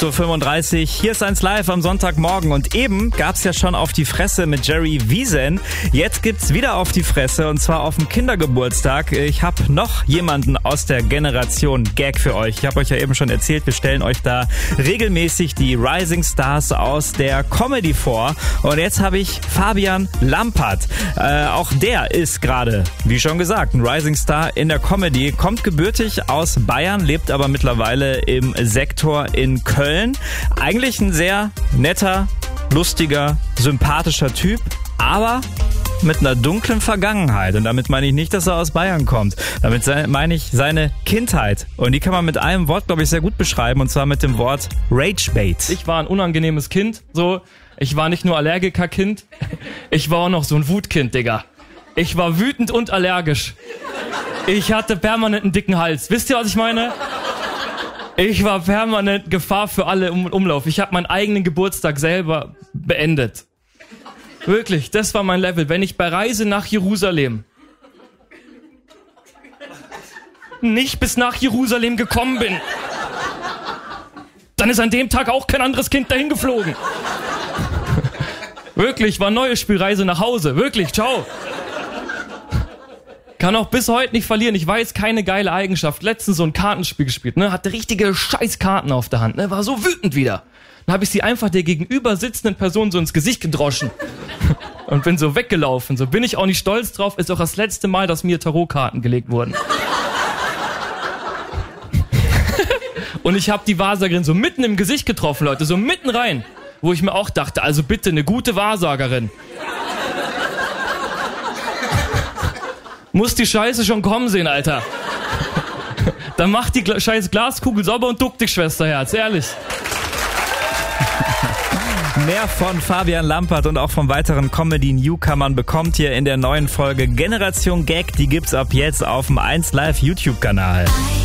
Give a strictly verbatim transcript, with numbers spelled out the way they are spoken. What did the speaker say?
acht Uhr fünfunddreißig, hier ist eins live am Sonntagmorgen und eben gab's ja schon auf die Fresse mit Jerry Wiesen. Jetzt gibt's wieder auf die Fresse und zwar auf dem Kindergeburtstag. Ich habe noch jemanden aus der Generation Gag für euch. Ich habe euch ja eben schon erzählt, wir stellen euch da regelmäßig die Rising Stars aus der Comedy vor und jetzt habe ich Fabian Lampert. Äh, auch der ist gerade, wie schon gesagt, ein Rising Star in der Comedy, kommt gebürtig aus Bayern, lebt aber mittlerweile im Sektor in Köln. Eigentlich ein sehr netter, lustiger, sympathischer Typ, aber mit einer dunklen Vergangenheit. Und damit meine ich nicht, dass er aus Bayern kommt. Damit meine ich seine Kindheit. Und die kann man mit einem Wort, glaube ich, sehr gut beschreiben. Und zwar mit dem Wort Ragebait. Ich war ein unangenehmes Kind. So, ich war nicht nur Allergiker-Kind. Ich war auch noch so ein Wutkind, Digga. Ich war wütend und allergisch. Ich hatte permanent einen dicken Hals. Wisst ihr, was ich meine? Ich war permanent Gefahr für alle im Umlauf. Ich habe meinen eigenen Geburtstag selber beendet. Wirklich, das war mein Level. Wenn ich bei Reise nach Jerusalem nicht bis nach Jerusalem gekommen bin, dann ist an dem Tag auch kein anderes Kind dahin geflogen. Wirklich, war neue Spielreise nach Hause. Wirklich, ciao. Kann auch bis heute nicht verlieren. Ich weiß, keine geile Eigenschaft. Letztens so ein Kartenspiel gespielt, ne? Hatte richtige Scheißkarten auf der Hand, ne? War so wütend wieder. Dann habe ich sie einfach der gegenüber sitzenden Person so ins Gesicht gedroschen. Und bin so weggelaufen. So bin ich auch nicht stolz drauf. Ist auch das letzte Mal, dass mir Tarotkarten gelegt wurden. Und ich habe die Wahrsagerin so mitten im Gesicht getroffen, Leute. So mitten rein. Wo ich mir auch dachte, also bitte eine gute Wahrsagerin. Muss die Scheiße schon kommen sehen, Alter. Dann mach die Gla- scheiß Glaskugel sauber und duck dich, Schwesterherz, ehrlich. Mehr von Fabian Lampert und auch von weiteren Comedy-Newcomern bekommt ihr in der neuen Folge Generation Gag. Die gibt's ab jetzt auf dem eins Live YouTube-Kanal.